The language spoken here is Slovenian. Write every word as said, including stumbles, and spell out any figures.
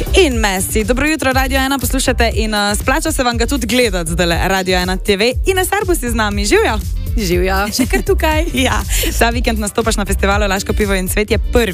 In Messi, dobro jutro, Radio ena poslušate in uh, splača se vam ga tudi gledati zdaj Radio ena T V. Ines Arbus je z nami, živjo. Živjo, še kar tukaj. Ja, ta vikend nastopaš na festivalu Laško pivo in cvet, je prvi